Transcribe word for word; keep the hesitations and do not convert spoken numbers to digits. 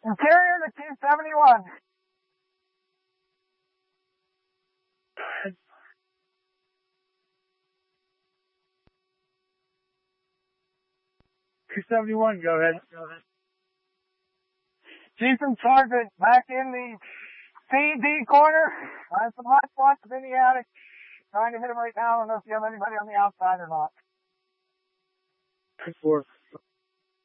Interior to two seventy-one. two seventy-one, go ahead. Go ahead. Jason Sargent back in the C D corner. I have some hot spots in the attic. Trying to hit him right now. I don't know if you have anybody on the outside or not. four.